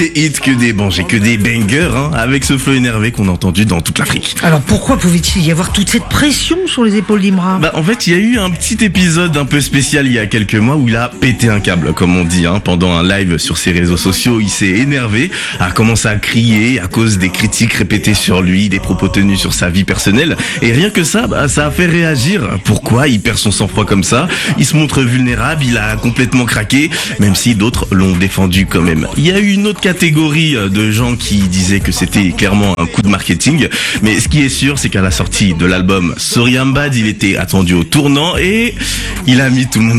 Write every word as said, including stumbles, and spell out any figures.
Des hits, que des bons, j'ai que des bangers, hein, avec ce feu énervé qu'on a entendu dans toute l'Afrique. Alors pourquoi pouvait-il y avoir toute cette pression sur les épaules d'Imra? Bah en fait il y a eu un petit épisode un peu spécial il y a quelques mois où il a pété un câble comme on dit, hein, pendant un live sur ses réseaux sociaux. Il s'est énervé, a commencé à crier à cause des critiques répétées sur lui, des propos tenus sur sa vie personnelle, et rien que ça, bah, ça a fait réagir. Pourquoi il perd son sang-froid comme ça? Il se montre vulnérable, il a complètement craqué, même si d'autres l'ont défendu quand même. Il y a eu une autre catégorie de gens qui disaient que c'était clairement un coup de marketing, mais ce qui est sûr c'est qu'à la sortie de l'album Sorry I'm Bad, il était attendu au tournant et il a mis tout le monde